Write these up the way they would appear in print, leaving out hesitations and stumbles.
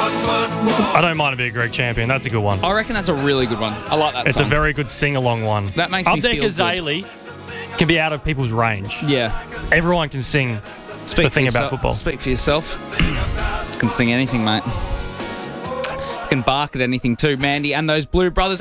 I don't mind to be a Greek champion. That's a good one. I reckon that's a really good one. I like that It's song. a very good sing-along one. That makes Up me there, feel good. Kazali can be out of people's range. Yeah. Everyone can sing the thing about football. Speak for yourself. Can sing anything, mate. Can bark at anything too, Mandy. And those Blue Brothers.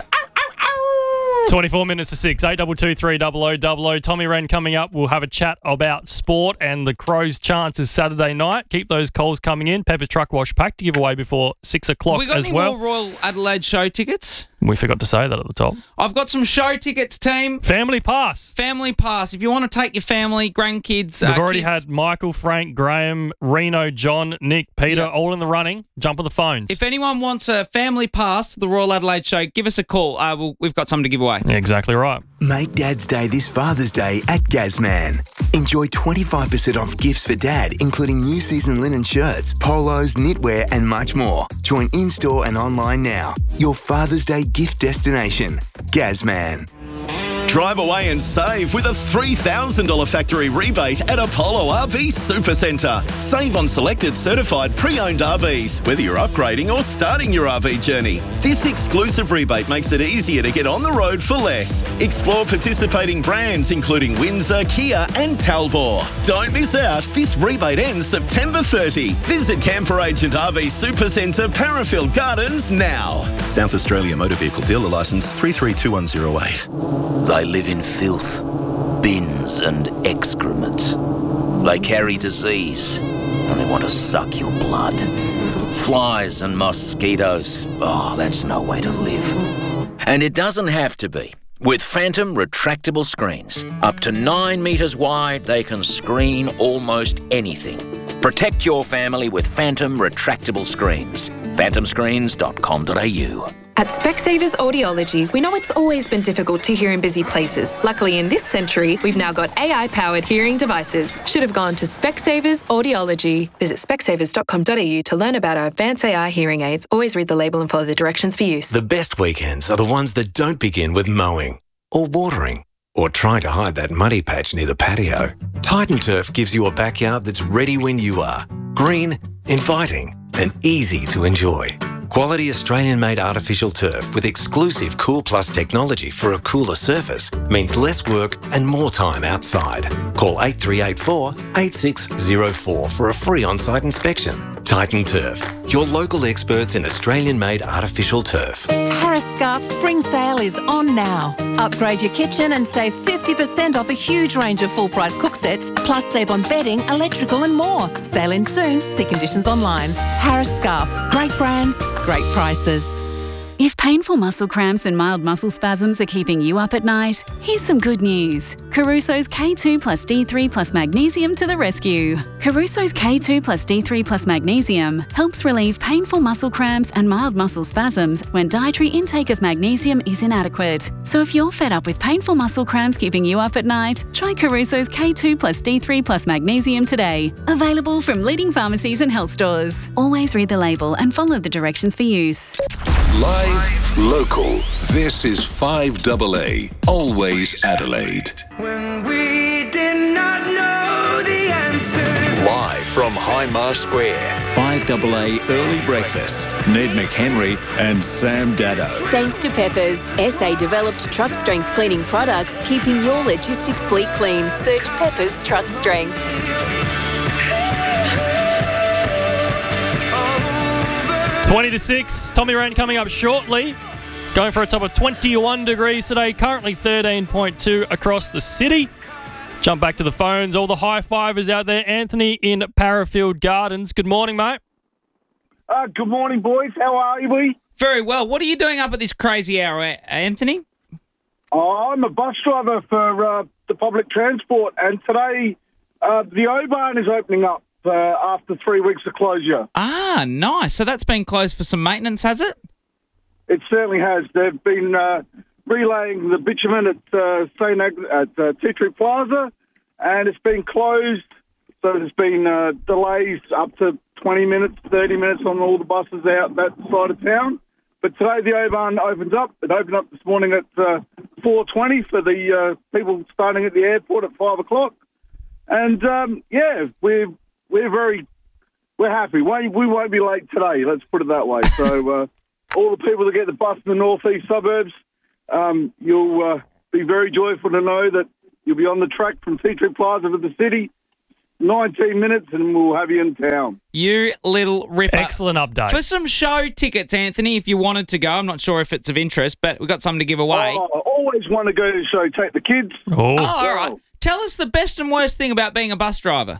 24 minutes to 6, 822 300 Tommy Wren coming up. We'll have a chat about sport and the Crows' chances Saturday night. Keep those calls coming in. Pepper's Truck Wash Pack to give away before 6 o'clock We got as any well. more Royal Adelaide show tickets? We forgot to say that at the top. I've got some show tickets, team. Family Pass. Family Pass. If you want to take your family, grandkids, We've already kids. had Michael, Frank, Graham, Reno, John, Nick, Peter, Yep. all in the running. Jump on the phones. If anyone wants a family pass to the Royal Adelaide show, give us a call. We've got something to give away. Yeah, exactly right. Make Dad's Day this Father's Day at Gazman. Enjoy 25% off gifts for Dad, including new season linen shirts, polos, knitwear and much more. Join in-store and online now. Your Father's Day gift destination. Gazman. Drive away and save with a $3,000 factory rebate at Apollo RV Supercentre. Save on selected certified pre-owned RVs, whether you're upgrading or starting your RV journey. This exclusive rebate makes it easier to get on the road for less. Explore participating brands including Windsor, Kia and Talbot. Don't miss out. This rebate ends September 30. Visit Camper Agent RV Supercentre, Parafield Gardens now. South Australia Motor Vehicle Dealer Licence 332108. They live in filth, bins and excrement. They carry disease and they want to suck your blood. Flies and mosquitoes. Oh, that's no way to live. And it doesn't have to be. With Phantom retractable screens, up to 9 metres wide, they can screen almost anything. Protect your family with Phantom retractable screens. phantomscreens.com.au. At Specsavers Audiology, we know it's always been difficult to hear in busy places. Luckily, in this century, we've now got AI-powered hearing devices. Should have gone to Specsavers Audiology. Visit specsavers.com.au to learn about our advanced AI hearing aids. Always read the label and follow the directions for use. The best weekends are the ones that don't begin with mowing or watering or trying to hide that muddy patch near the patio. Titan Turf gives you a backyard that's ready when you are. Green, inviting and easy to enjoy. Quality Australian-made artificial turf with exclusive Cool Plus technology for a cooler surface means less work and more time outside. Call 8384 8604 for a free on-site inspection. Titan Turf, your local experts in Australian-made artificial turf. Harris Scarf Spring Sale is on now. Upgrade your kitchen and save 50% off a huge range of full-price cook sets, plus save on bedding, electrical and more. Sale in soon. See conditions online. Harris Scarf. Great brands, great prices. If painful muscle cramps and mild muscle spasms are keeping you up at night, here's some good news. Caruso's K2 plus D3 plus magnesium to the rescue. Caruso's K2 plus D3 plus magnesium helps relieve painful muscle cramps and mild muscle spasms when dietary intake of magnesium is inadequate. So if you're fed up with painful muscle cramps keeping you up at night, try Caruso's K2 plus D3 plus magnesium today. Available from leading pharmacies and health stores. Always read the label and follow the directions for use. Live, local. This is 5AA, always Adelaide. When we did not know the answers. Live from Highmar Square, 5AA Early Breakfast. Ned McHenry and Sam Dado. Thanks to Peppers, SA-developed truck strength cleaning products, keeping your logistics fleet clean. Search Peppers Truck Strength. 20 to 6. Tommy Wren coming up shortly. Going for a top of 21 degrees today. Currently 13.2 across the city. Jump back to the phones. All the high fivers out there. Anthony in Parafield Gardens. Good morning, mate. Good morning, boys. How are you? Very well. What are you doing up at this crazy hour, Anthony? I'm a bus driver for the public transport, and today the O-Bahn is opening up after 3 weeks of closure. Ah, nice. So that's been closed for some maintenance, has it? It certainly has. They've been relaying the bitumen at Tea Tree Plaza, and it's been closed. So there's been delays up to 20 minutes, 30 minutes on all the buses out that side of town. But today the O-Bahn opens up. It opened up this morning at 4:20 for the people starting at the airport at 5 o'clock. And, we're very we're happy. We won't be late today, let's put it that way. So all the people that get the bus in the northeast suburbs, you'll be very joyful to know that you'll be on the track from Tea Tree Plaza to the city. 19 minutes and we'll have you in town. You little ripper. Excellent update. For some show tickets, Anthony, if you wanted to go, I'm not sure if it's of interest, but we've got something to give away. Oh, I always want to go to the show, take the kids. Oh, all right. Tell us the best and worst thing about being a bus driver.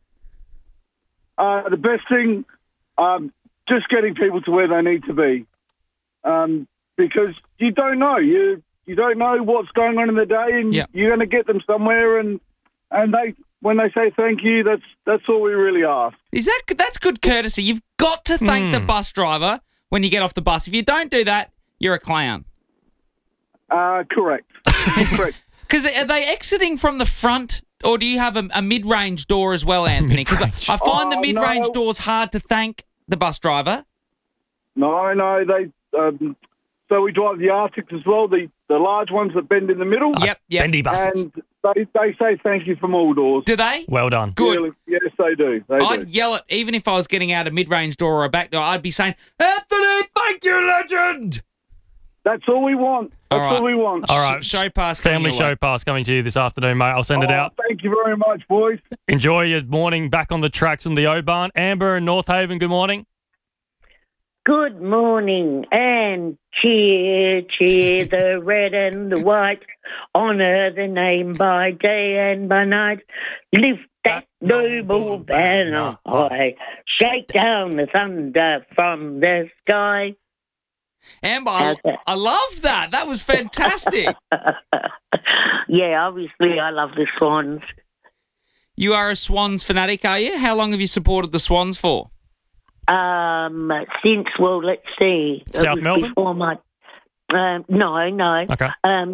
The best thing, just getting people to where they need to be. Because you don't know. You don't know what's going on in the day, and you're going to get them somewhere, and they... When they say thank you, that's all we really ask. That's good courtesy. You've got to thank the bus driver when you get off the bus. If you don't do that, you're a clown. Correct. Correct. Because are they exiting from the front, or do you have a mid-range door as well, Anthony? Because I find the mid-range doors hard to thank the bus driver. No, they. So we drive the Arctics as well, the large ones that bend in the middle. Yep. Bendy buses. And they say thank you from all doors. Do they? Well done. Good. Yes, they do. I'd yell it, even if I was getting out a mid-range door or a back door, I'd be saying, Anthony, thank you, legend! That's all we want. That's all we want. All right. Show pass. Family show pass coming to you this afternoon, mate. I'll send it out. Thank you very much, boys. Enjoy your morning back on the tracks in the O-Barn. Amber and North Haven, good morning. Good morning, and cheer, cheer the red and the white, honour the name by day and by night, lift that noble banner high, shake down the thunder from the sky. Amber, I love that. That was fantastic. Yeah, obviously I love the Swans. You are a Swans fanatic, are you? How long have you supported the Swans for? Since, well, let's see. South Melbourne? Before my... no. Okay.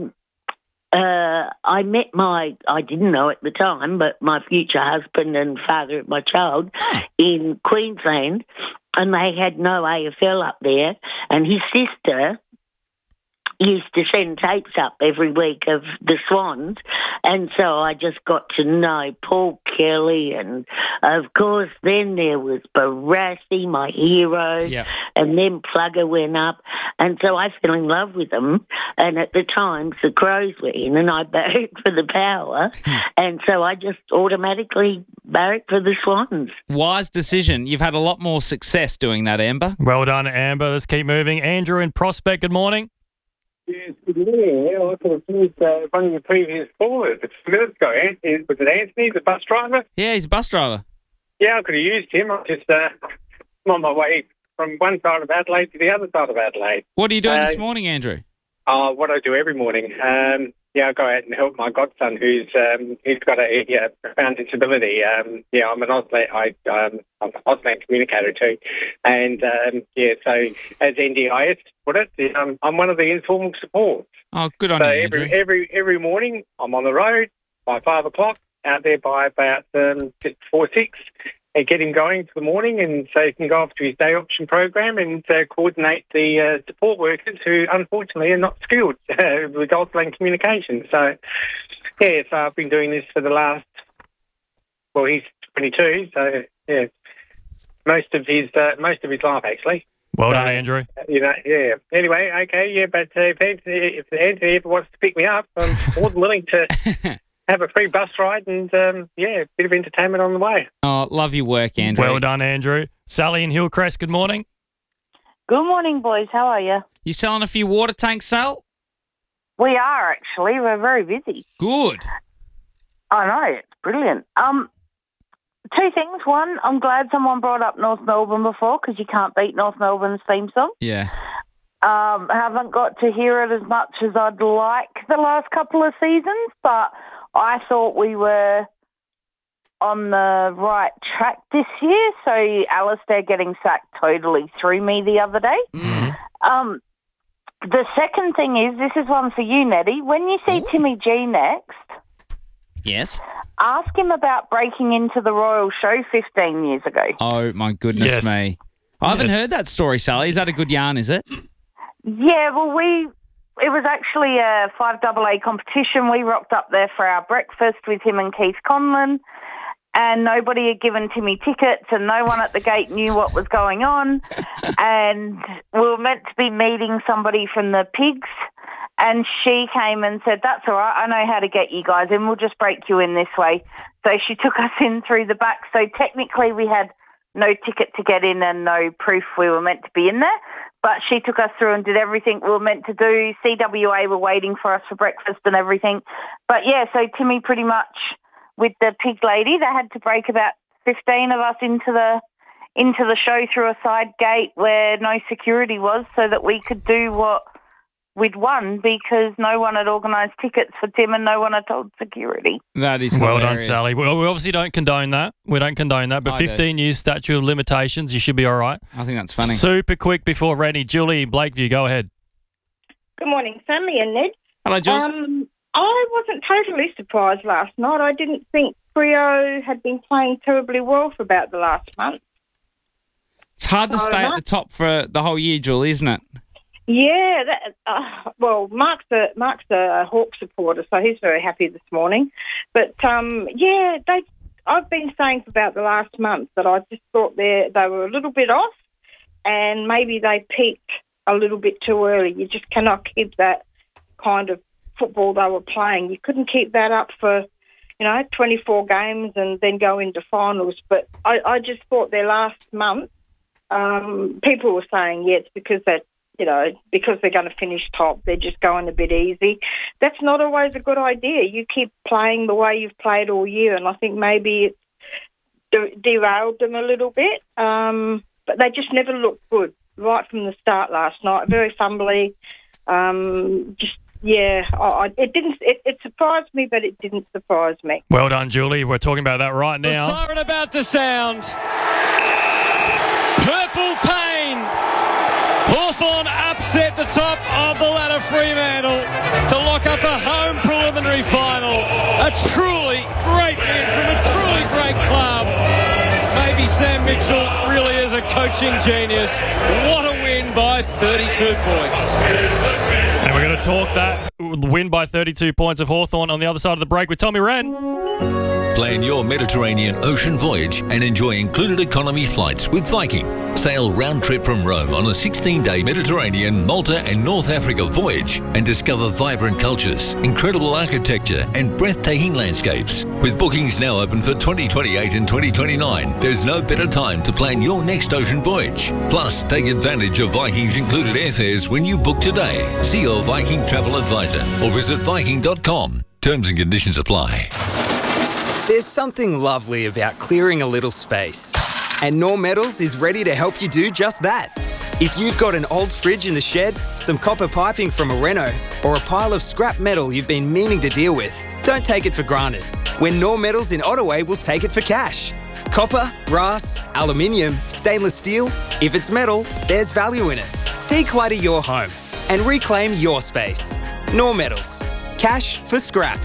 I met I didn't know at the time, but my future husband and father of my child in Queensland, and they had no AFL up there, and his sister used to send tapes up every week of the Swans, and so I just got to know Paul Kelly, and of course then there was Barassi, my hero, and then Plugger went up, and so I fell in love with them, and at the time the Crows were in, and I barracked for the Power, and so I just automatically barracked for the Swans. Wise decision. You've had a lot more success doing that, Amber. Well done, Amber. Let's keep moving. Andrew in Prospect, good morning. Yes, good morning. I thought it was one of the previous callers. It's a minute ago. Was it Anthony, the bus driver? Yeah, he's a bus driver. Yeah, I could have used him. I'm just I'm on my way from one side of Adelaide to the other side of Adelaide. What are you doing this morning, Andrew? What I do every morning. I go out and help my godson who's got a profound disability. I'm an Auslan communicator too. And, so as NDIS put it, I'm one of the informal supports. Oh, good on you, Andrew. Every morning I'm on the road by 5 o'clock, out there by about just before 6, and get him going for the morning, and so he can go off to his day option program and coordinate the support workers who unfortunately are not skilled with Auslan communication. So I've been doing this for the last, he's 22, so most of his life actually. Well done, Andrew. Anyway, okay, but if Anthony ever wants to pick me up, I'm more than willing to have a free bus ride and, a bit of entertainment on the way. Oh, love your work, Andrew. Well done, Andrew. Sally in Hillcrest, good morning. Good morning, boys. How are you? You selling a few water tanks, Sal? We are, actually. We're very busy. Good. I know. It's brilliant. Two things. One, I'm glad someone brought up North Melbourne before, because you can't beat North Melbourne's theme song. Yeah. Haven't got to hear it as much as I'd like the last couple of seasons, but I thought we were on the right track this year, so Alistair getting sacked totally threw me the other day. Mm-hmm. The second thing is, this is one for you, Nettie. When you see Timmy G next, yes, ask him about breaking into the Royal Show 15 years ago. Oh, my goodness me. I haven't heard that story, Sally. Is that a good yarn, is it? Yeah, well, it was actually a 5AA competition. We rocked up there for our breakfast with him and Keith Conlon, and nobody had given Timmy tickets, and no one at the gate knew what was going on. And we were meant to be meeting somebody from the pigs, and she came and said, "That's all right, I know how to get you guys in, we'll just break you in this way." So she took us in through the back. So technically we had no ticket to get in and no proof we were meant to be in there. But she took us through and did everything we were meant to do. CWA were waiting for us for breakfast and everything. But, yeah, so Timmy pretty much, with the pig lady, they had to break about 15 of us into the show through a side gate where no security was, so that we could do what we'd won, because no one had organised tickets for Tim and no one had told security. That is well hilarious. done, Sally. Well, we obviously don't condone that. We don't condone that. But I do. 15 years statute of limitations, you should be all right. I think that's funny. Super quick before Rennie. Julie, Blakeview, go ahead. Good morning, Sally and Ned. Hello, Jules. I wasn't totally surprised last night. I didn't think Freo had been playing terribly well for about the last month. It's hard to stay at the top for the whole year, Julie, isn't it? Yeah, well, Mark's a Hawk supporter, so he's very happy this morning. But, I've been saying for about the last month that I just thought they were a little bit off, and maybe they peaked a little bit too early. You just cannot keep that kind of football they were playing. You couldn't keep that up for, 24 games and then go into finals. But I just thought their last month, people were saying, it's because that, because they're going to finish top, they're just going a bit easy. That's not always a good idea. You keep playing the way you've played all year, and I think maybe it's derailed them a little bit. But they just never looked good right from the start last night. Very fumbly. It surprised me, but it didn't surprise me. Well done, Julie. We're talking about that right The now. siren about to sound. Purple pain. Hawthorn upset the top of the ladder Fremantle to lock up a home preliminary final. A truly great win from a truly great club. Maybe Sam Mitchell really is a coaching genius. What a win by 32 points. And we're going to talk that win by 32 points of Hawthorn on the other side of the break with Tommy Wren. Plan your Mediterranean ocean voyage and enjoy included economy flights with Viking. Sail round trip from Rome on a 16-day Mediterranean, Malta and North Africa voyage and discover vibrant cultures, incredible architecture and breathtaking landscapes. With bookings now open for 2028 and 2029, there's no better time to plan your next ocean voyage. Plus, take advantage of Viking's included airfares when you book today. See your Viking travel advisor or visit Viking.com. Terms and conditions apply. There's something lovely about clearing a little space. And Norm Metals is ready to help you do just that. If you've got an old fridge in the shed, some copper piping from a reno, or a pile of scrap metal you've been meaning to deal with, don't take it for granted. When Norm Metals in Ottaway will take it for cash. Copper, brass, aluminium, stainless steel, if it's metal, there's value in it. Declutter your home and reclaim your space. Norm Metals. Cash for scrap.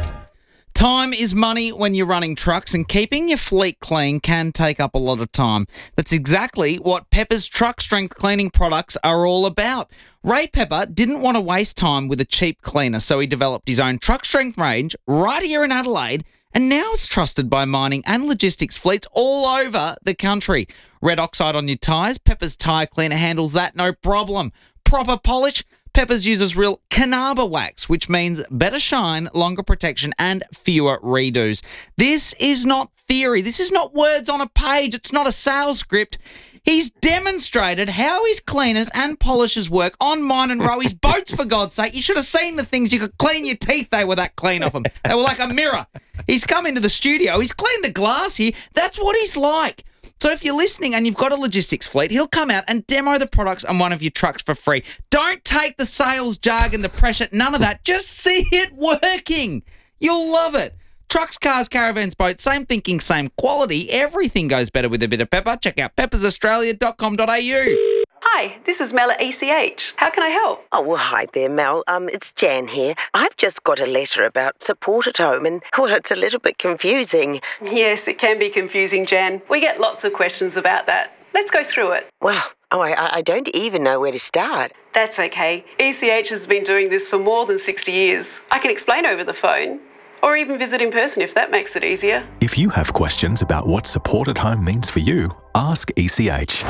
Time is money when you're running trucks, and keeping your fleet clean can take up a lot of time. That's exactly what Pepper's truck strength cleaning products are all about. Ray Pepper didn't want to waste time with a cheap cleaner, so he developed his own truck strength range right here in Adelaide, and now it's trusted by mining and logistics fleets all over the country. Red oxide on your tyres, Pepper's tyre cleaner handles that no problem. Proper polish, Pepper's uses real Canaba wax, which means better shine, longer protection, and fewer redos. This is not theory. This is not words on a page. It's not a sales script. He's demonstrated how his cleaners and polishers work on mine and Rowy's boats, for God's sake. You should have seen the things you could clean your teeth. They were that clean off them. They were like a mirror. He's come into the studio. He's cleaned the glass here. That's what he's like. So if you're listening and you've got a logistics fleet, he'll come out and demo the products on one of your trucks for free. Don't take the sales jargon, the pressure, none of that. Just see it working. You'll love it. Trucks, cars, caravans, boats, same thinking, same quality. Everything goes better with a bit of Pepper. Check out peppersaustralia.com.au. Hi, this is Mel at ECH. How can I help? Oh, well, hi there, Mel. It's Jan here. I've just got a letter about support at home and, well, it's a little bit confusing. Yes, it can be confusing, Jan. We get lots of questions about that. Let's go through it. Well, I don't even know where to start. That's okay. ECH has been doing this for more than 60 years. I can explain over the phone. Or even visit in person if that makes it easier. If you have questions about what support at home means for you, ask ECH.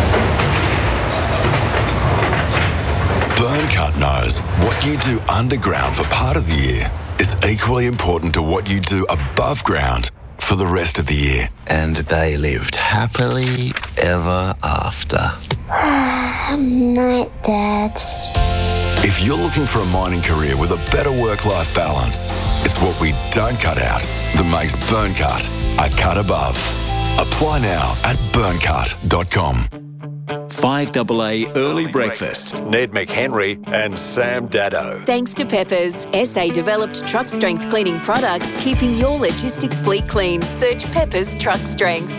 Burncut knows what you do underground for part of the year is equally important to what you do above ground for the rest of the year. And they lived happily ever after. Night, Dad. If you're looking for a mining career with a better work-life balance, it's what we don't cut out that makes Burncut a cut above. Apply now at burncut.com. 5AA Early Breakfast. Ned McHenry and Sam Daddo. Thanks to Peppers, SA-developed truck strength cleaning products, keeping your logistics fleet clean. Search Peppers Truck Strength.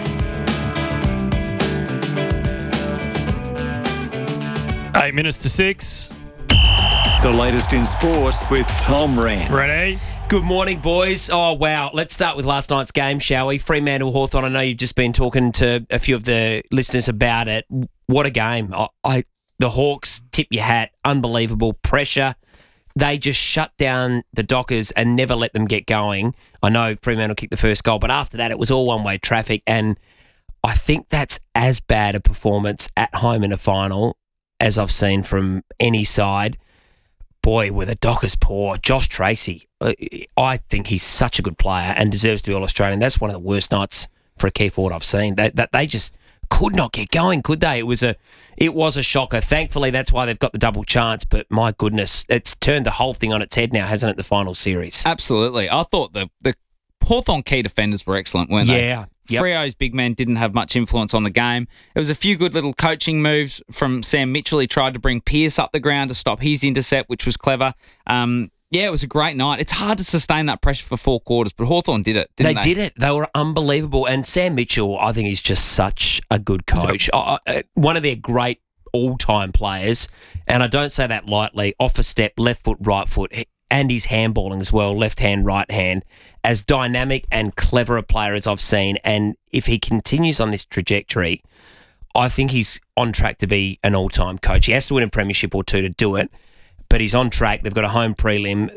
8 minutes to 6. The latest in sports with Tom Wren. Ready? Good morning, boys. Oh, wow. Let's start with last night's game, shall we? Fremantle Hawthorn. I know you've just been talking to a few of the listeners about it. What a game. The Hawks, tip your hat. Unbelievable pressure. They just shut down the Dockers and never let them get going. I know Fremantle kicked the first goal, but after that it was all one-way traffic, and I think that's as bad a performance at home in a final as I've seen from any side. Boy, were the Dockers poor. Josh Tracy, I think he's such a good player and deserves to be All-Australian. That's one of the worst nights for a key forward I've seen. They just could not get going, could they? It was a shocker. Thankfully, that's why they've got the double chance, but my goodness, it's turned the whole thing on its head now, hasn't it, the final series? Absolutely. I thought the Hawthorn key defenders were excellent, weren't they? Yeah. Yep. Freo's big men didn't have much influence on the game. There was a few good little coaching moves from Sam Mitchell. He tried to bring Pearce up the ground to stop his intercept, which was clever. It was a great night. It's hard to sustain that pressure for 4 quarters, but Hawthorn did it, didn't they? They did it. They were unbelievable. And Sam Mitchell, I think he's just such a good coach. One of their great all-time players, and I don't say that lightly, off a step, left foot, right foot, and his handballing as well, left hand, right hand, as dynamic and clever a player as I've seen. And if he continues on this trajectory, I think he's on track to be an all-time coach. He has to win a premiership or 2 to do it, but he's on track. They've got a home prelim.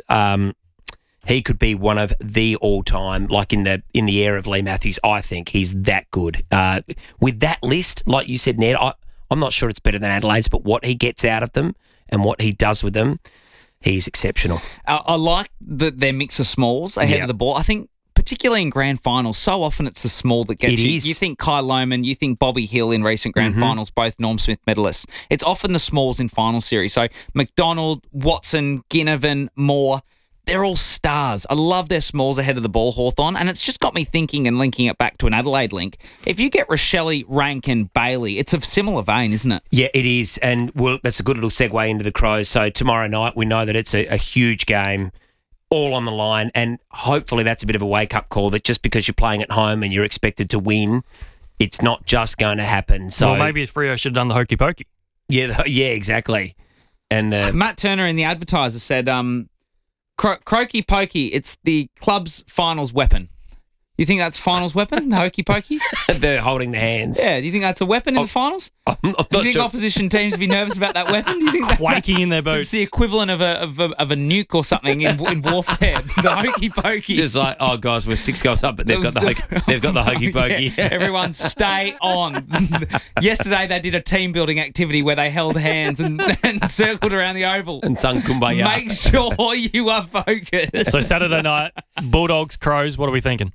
He could be one of the all-time, like in the era of Lee Matthews. I think he's that good. With that list, like you said, Ned, I'm not sure it's better than Adelaide's, but what he gets out of them and what he does with them, he's exceptional. I like their mix of smalls ahead of the ball. I think particularly in grand finals, so often it's the small that gets you. You think Kai Lohman, you think Bobby Hill in recent grand finals, both Norm Smith medalists. It's often the smalls in final series. So McDonald, Watson, Ginnivan, Moore, they're all stars. I love their smalls ahead of the ball, Hawthorn, and it's just got me thinking and linking it back to an Adelaide link. If you get Rochelle, Rankin, Bailey, it's of similar vein, isn't it? Yeah, it is, and that's a good little segue into the Crows. So tomorrow night, we know that it's a huge game, all on the line, and hopefully that's a bit of a wake-up call that just because you're playing at home and you're expected to win, it's not just going to happen. So well, maybe Freo should have done the hokey pokey. Yeah, exactly. And Matt Turner in the Advertiser said, Croaky pokey, it's the club's finals weapon. You think that's finals weapon, the hokey pokey? They're holding the hands. Yeah, do you think that's a weapon in the finals? I'm not do you think sure. Opposition teams would be nervous about that weapon? Do you think quaking in their boots? It's the equivalent of a nuke or something in warfare. The hokey pokey. Just like, oh guys, we're 6 goals up, but they've got the hokey pokey. Yeah, everyone stay on. Yesterday they did a team building activity where they held hands and circled around the oval and sung Kumbaya. Make sure you are focused. So Saturday night, Bulldogs, Crows. What are we thinking?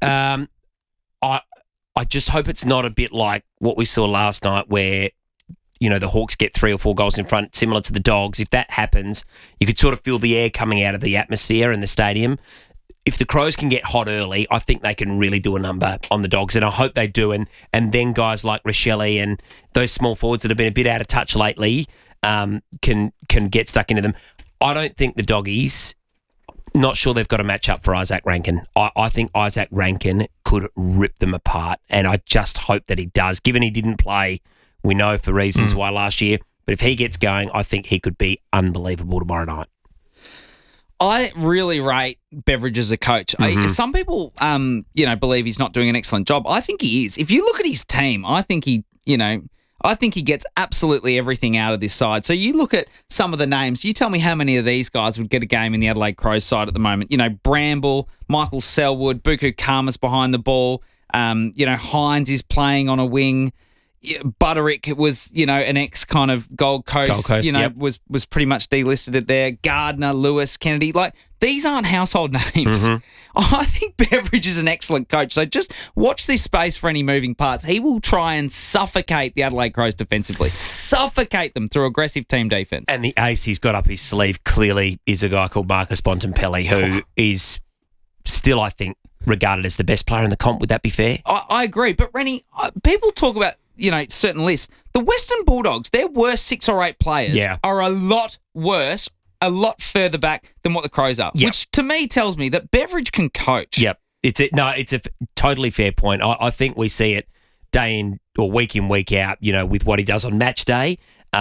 I just hope it's not a bit like what we saw last night where, the Hawks get 3 or 4 goals in front, similar to the Dogs. If that happens, you could sort of feel the air coming out of the atmosphere in the stadium. If the Crows can get hot early, I think they can really do a number on the Dogs, and I hope they do. And then guys like Rochelle and those small forwards that have been a bit out of touch lately can get stuck into them. I don't think the Doggies... Not sure they've got a match up for Isaac Rankin. I think Isaac Rankin could rip them apart, and I just hope that he does. Given he didn't play, we know for reasons why last year, but if he gets going, I think he could be unbelievable tomorrow night. I really rate Beveridge as a coach. Some people, believe he's not doing an excellent job. I think he is. If you look at his team, I think he, I think he gets absolutely everything out of this side. So you look at some of the names. You tell me how many of these guys would get a game in the Adelaide Crows side at the moment. You know, Bramble, Michael Selwood, Buku Kama's behind the ball. You know, Hines is playing on a wing. Butterick was, you know, an ex kind of Gold Coast, you know, was pretty much delisted it there. Gardner, Lewis, Kennedy, like these aren't household names. I think Beveridge is an excellent coach. So just watch this space for any moving parts. He will try and suffocate the Adelaide Crows defensively, suffocate them through aggressive team defense. And the ace he's got up his sleeve clearly is a guy called Marcus Bontempelli, who is still, I think, regarded as the best player in the comp. Would that be fair? I agree. But Rennie, people talk about, you know, certain lists. The Western Bulldogs, their worst 6 or 8 players are a lot worse, a lot further back than what the Crows are, which to me tells me that Beveridge can coach. It's a totally fair point. I think we see it day in or week in, week out, you know, with what he does on match day,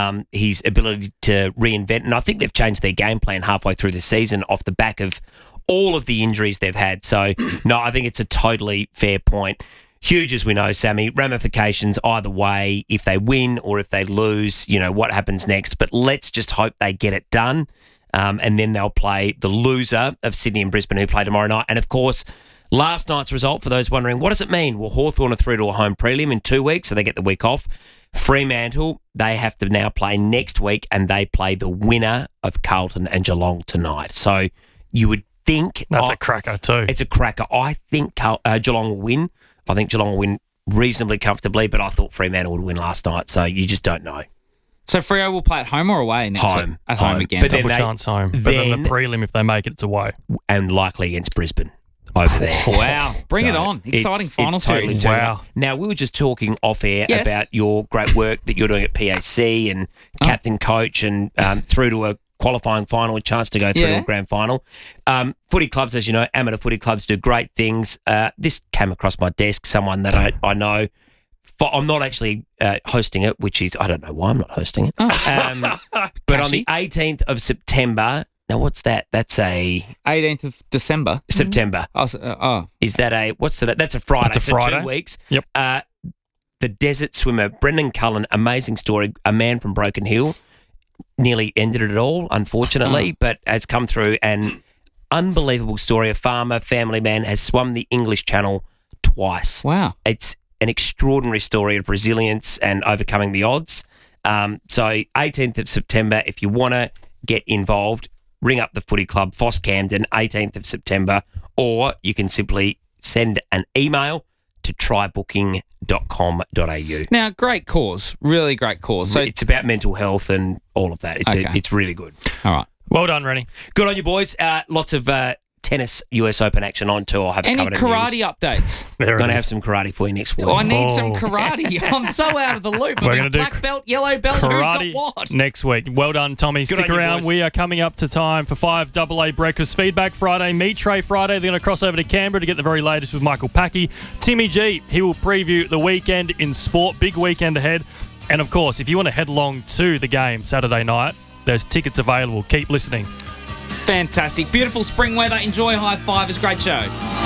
his ability to reinvent. And I think they've changed their game plan halfway through the season off the back of all of the injuries they've had. So, no, I think it's a totally fair point. Huge, as we know, Sammy, ramifications either way, if they win or if they lose, you know, what happens next. But let's just hope they get it done. And then they'll play the loser of Sydney and Brisbane, who play tomorrow night. And, of course, last night's result, for those wondering, what does it mean? Well, Hawthorn are through to a home prelim in 2 weeks, so they get the week off. Fremantle, they have to now play next week, and they play the winner of Carlton and Geelong tonight. So you would think... That's a cracker too. It's a cracker. I think Geelong will win. I think Geelong will win reasonably comfortably, but I thought Fremantle would win last night, so you just don't know. So Freo will play at home or away next week? At home again. But double chance home. But then the prelim, if they make it, it's away. And likely against Brisbane over there. Wow. Bring it on. Exciting final series. Wow. Now, we were just talking off air about your great work that you're doing at PAC and captain coach and through to a qualifying final, a chance to go through to a grand final. Footy clubs, as you know, amateur footy clubs do great things. This came across my desk, someone that I know. I'm not actually hosting it, which is, I don't know why I'm not hosting it. But on the 18th of September, now what's that? That's a... 18th of December. September. Is that a, what's that? That's a Friday. That's a Friday. So 2 weeks. Yep. The desert swimmer, Brendan Cullen, amazing story, a man from Broken Hill, nearly ended it all, unfortunately, but has come through and unbelievable story. A farmer, family man, has swum the English Channel twice. Wow. It's an extraordinary story of resilience and overcoming the odds. So 18th of September, if you want to get involved, ring up the footy club, Foss Camden, 18th of September, or you can simply send an email to trybooking.com.au. Now, great cause, really great cause. So it's about mental health and all of that. It's really good. All right. Well done, Rennie. Good on you, boys. Lots of tennis US Open action on tour. I'll have it covered in karate news. updates? Going to have some karate for you next week. I need some karate. I'm so out of the loop. We're going to do black belt, yellow belt, karate who's got what? next week. Well done, Tommy. Good Stick on you, around. boys. We are coming up to time for 5AA Breakfast Feedback Friday, Meat Tray Friday. They're going to cross over to Canberra to get the very latest with Michael Packey. Timmy G, he will preview the weekend in sport. Big weekend ahead. And, of course, if you want to head along to the game Saturday night, there's tickets available. Keep listening. Fantastic. Beautiful spring weather. Enjoy High Five. It's a great show.